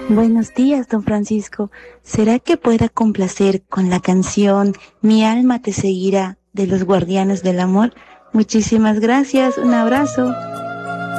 Buenos días, don Francisco. ¿Será que pueda complacer con la canción Mi alma te seguirá de los Guardianes del Amor? Muchísimas gracias. Un abrazo.